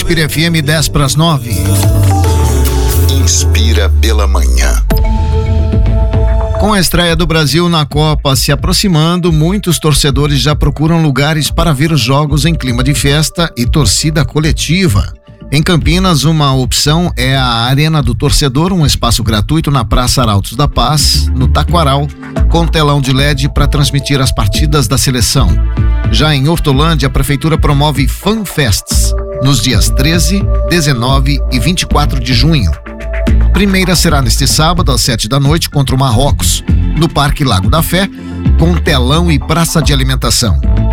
Inspira FM 8:50. Inspira pela manhã. Com a estreia do Brasil na Copa se aproximando, muitos torcedores já procuram lugares para ver os jogos em clima de festa e torcida coletiva. Em Campinas, uma opção é a Arena do Torcedor, um espaço gratuito na Praça Arautos da Paz, no Taquaral, com telão de LED para transmitir as partidas da seleção. Já em Hortolândia, a Prefeitura promove FanFests nos dias 13, 19 e 24 de junho. A primeira será neste sábado, às 19h, contra o Marrocos, no Parque Lago da Fé, com telão e praça de alimentação.